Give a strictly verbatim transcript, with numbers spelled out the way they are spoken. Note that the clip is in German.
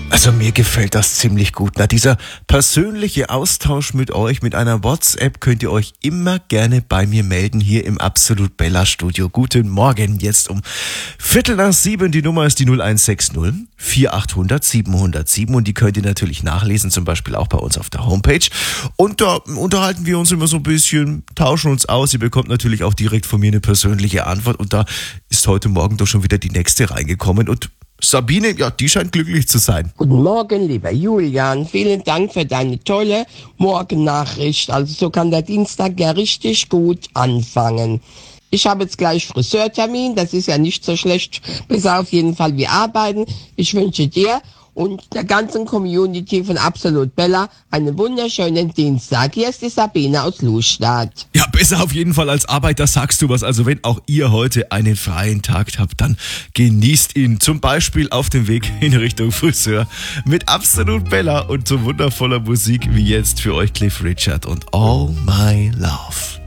Also mir gefällt das ziemlich gut. Na, dieser persönliche Austausch mit euch, mit einer WhatsApp könnt ihr euch immer gerne bei mir melden, hier im Absolut Bella Studio. Guten Morgen, jetzt um Viertel nach sieben. Die Nummer ist die null eins sechs null vier acht null null sieben null sieben und die könnt ihr natürlich nachlesen, zum Beispiel auch bei uns auf der Homepage. Und da unterhalten wir uns immer so ein bisschen, tauschen uns aus. Ihr bekommt natürlich auch direkt von mir eine persönliche Antwort und da ist heute Morgen doch schon wieder die nächste reingekommen und Sabine, ja, die scheint glücklich zu sein. Guten Morgen, lieber Julian. Vielen Dank für deine tolle Morgennachricht. Also so kann der Dienstag ja richtig gut anfangen. Ich habe jetzt gleich Friseurtermin. Das ist ja nicht so schlecht. Besser auf jeden Fall wie arbeiten. Ich wünsche dir und der ganzen Community von Absolut Bella einen wunderschönen Dienstag. Hier ist die Sabine aus Lustadt. Ja, besser auf jeden Fall als Arbeit, da sagst du was. Also wenn auch ihr heute einen freien Tag habt, dann genießt ihn. Zum Beispiel auf dem Weg in Richtung Friseur mit Absolut Bella und so wundervoller Musik wie jetzt für euch Cliff Richard und All My Love.